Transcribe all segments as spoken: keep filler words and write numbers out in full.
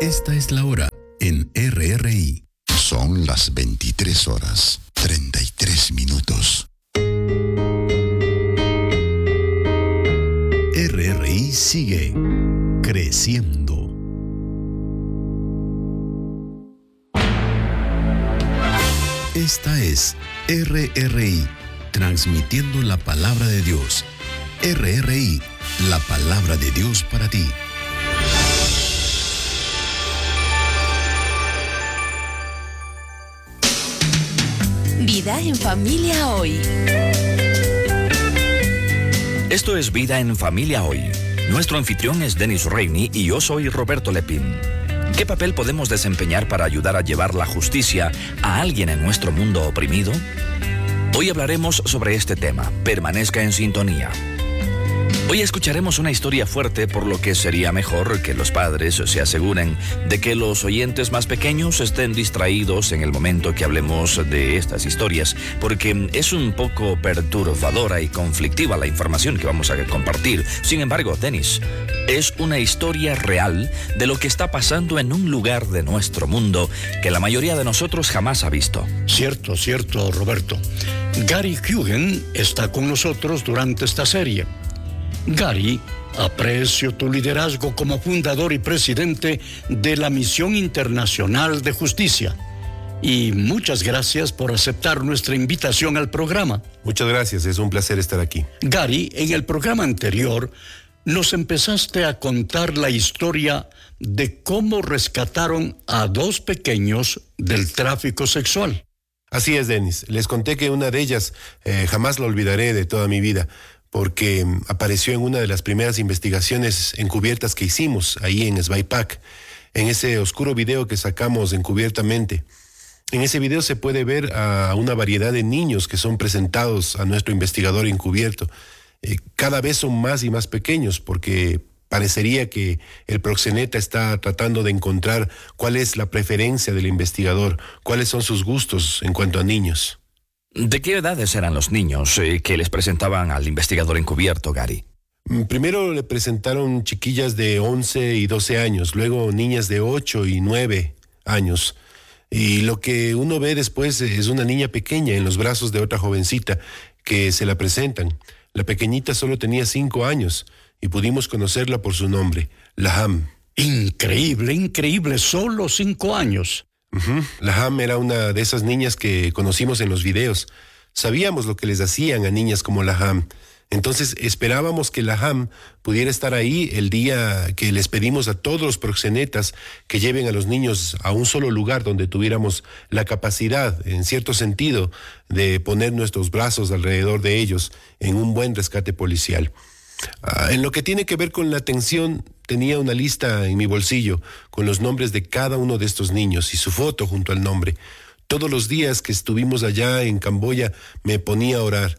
Esta es la hora en R R I. Son las veintitrés horas, treinta y tres minutos. R R I sigue creciendo. Esta es R R I, transmitiendo la palabra de Dios. R R I, la palabra de Dios para ti. Vida en Familia Hoy. Esto es Vida en Familia Hoy. Nuestro anfitrión es Dennis Rainey y yo soy Roberto Lepín. ¿Qué papel podemos desempeñar para ayudar a llevar la justicia a alguien en nuestro mundo oprimido? Hoy hablaremos sobre este tema. Permanezca en sintonía. Hoy escucharemos una historia fuerte, por lo que sería mejor que los padres se aseguren de que los oyentes más pequeños estén distraídos en el momento que hablemos de estas historias, porque es un poco perturbadora y conflictiva la información que vamos a compartir. Sin embargo, Dennis, es una historia real de lo que está pasando en un lugar de nuestro mundo que la mayoría de nosotros jamás ha visto. Cierto, cierto, Roberto. Gary Huguen está con nosotros durante esta serie. Gary, aprecio tu liderazgo como fundador y presidente de la Misión Internacional de Justicia. Y muchas gracias por aceptar nuestra invitación al programa. Muchas gracias, es un placer estar aquí. Gary, en el programa anterior, nos empezaste a contar la historia de cómo rescataron a dos pequeños del tráfico sexual. Así es, Dennis. Les conté que una de ellas eh, jamás la olvidaré de toda mi vida, porque apareció en una de las primeras investigaciones encubiertas que hicimos ahí en Svaipak, en ese oscuro video que sacamos encubiertamente. En ese video se puede ver a una variedad de niños que son presentados a nuestro investigador encubierto. Eh, cada vez son más y más pequeños, porque parecería que el proxeneta está tratando de encontrar cuál es la preferencia del investigador, cuáles son sus gustos en cuanto a niños. ¿De qué edades eran los niños eh, que les presentaban al investigador encubierto, Gary? Primero le presentaron chiquillas de once y doce años, luego niñas de ocho y nueve años. Y lo que uno ve después es una niña pequeña en los brazos de otra jovencita que se la presentan. La pequeñita solo tenía cinco años y pudimos conocerla por su nombre, Laham. Increíble, increíble, solo cinco años. Uh-huh. Laham era una de esas niñas que conocimos en los videos. Sabíamos lo que les hacían a niñas como Laham. Entonces esperábamos que Laham pudiera estar ahí el día que les pedimos a todos los proxenetas que lleven a los niños a un solo lugar donde tuviéramos la capacidad, en cierto sentido, de poner nuestros brazos alrededor de ellos en un buen rescate policial. Uh, en lo que tiene que ver con la atención, tenía una lista en mi bolsillo con los nombres de cada uno de estos niños y su foto junto al nombre. Todos los días que estuvimos allá en Camboya me ponía a orar.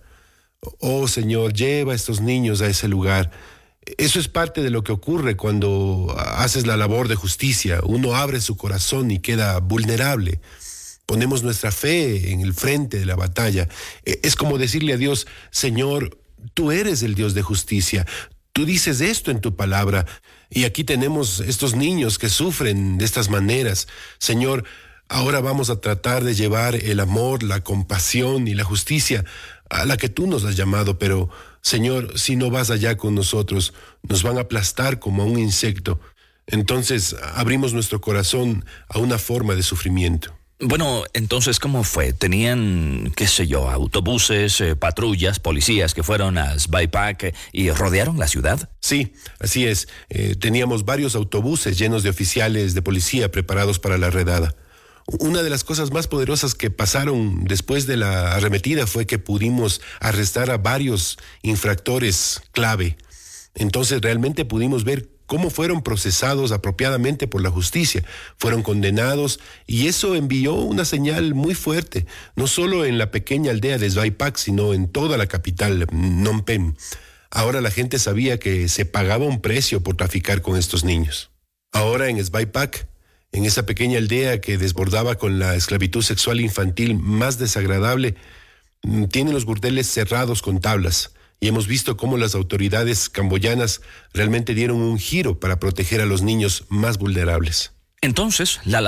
Oh, Señor, lleva a estos niños a ese lugar. Eso es parte de lo que ocurre cuando haces la labor de justicia. Uno abre su corazón y queda vulnerable. Ponemos nuestra fe en el frente de la batalla. Es como decirle a Dios, Señor, tú eres el Dios de justicia. Tú dices esto en tu palabra. Y aquí tenemos estos niños que sufren de estas maneras. Señor, ahora vamos a tratar de llevar el amor, la compasión y la justicia a la que tú nos has llamado. Pero, Señor, si no vas allá con nosotros, nos van a aplastar como a un insecto. Entonces abrimos nuestro corazón a una forma de sufrimiento. Bueno, entonces, ¿cómo fue? ¿Tenían, qué sé yo, autobuses, eh, patrullas, policías que fueron a Svaipak eh, y rodearon la ciudad? Sí, así es. Eh, teníamos varios autobuses llenos de oficiales de policía preparados para la redada. Una de las cosas más poderosas que pasaron después de la arremetida fue que pudimos arrestar a varios infractores clave. Entonces realmente pudimos ver cómo fueron procesados apropiadamente por la justicia, fueron condenados, y eso envió una señal muy fuerte, no solo en la pequeña aldea de Svaipak, sino en toda la capital, Phnom Penh. Ahora la gente sabía que se pagaba un precio por traficar con estos niños. Ahora en Svaipak, en esa pequeña aldea que desbordaba con la esclavitud sexual infantil más desagradable, tienen los burdeles cerrados con tablas. Y hemos visto cómo las autoridades camboyanas realmente dieron un giro para proteger a los niños más vulnerables. Entonces, la